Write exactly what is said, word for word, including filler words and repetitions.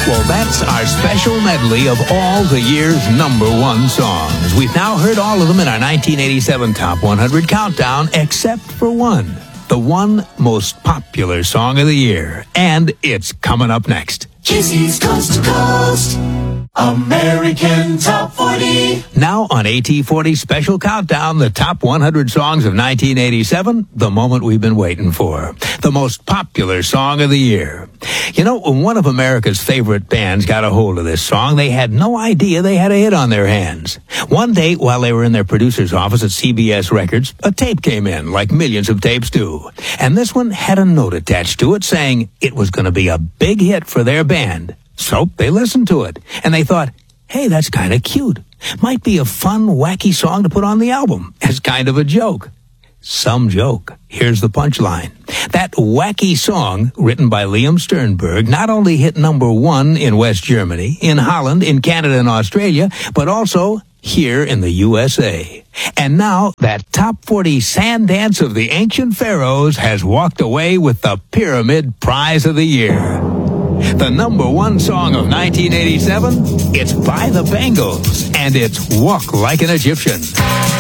Well, that's our special medley of all the year's number one songs. We've now heard all of them in our nineteen eighty-seven Top one hundred Countdown, except for one. The one most popular song of the year. And it's coming up next. Casey's Coast to Coast American Top forty. Now on A T forty Special Countdown, the top one hundred songs of nineteen eighty-seven, the moment we've been waiting for. The most popular song of the year. You know, when one of America's favorite bands got a hold of this song, they had no idea they had a hit on their hands. One day, while they were in their producer's office at C B S Records, a tape came in, like millions of tapes do. And this one had a note attached to it saying it was going to be a big hit for their band. So they listened to it, and they thought, hey, that's kind of cute. Might be a fun, wacky song to put on the album as kind of a joke. Some joke. Here's the punchline. That wacky song, written by Liam Sternberg, not only hit number one in West Germany, in Holland, in Canada and Australia, but also here in the U S A. And now, that top forty sand dance of the ancient pharaohs has walked away with the Pyramid Prize of the Year. The number one song of nineteen eighty-seven, it's by the Bangles, and it's Walk Like an Egyptian.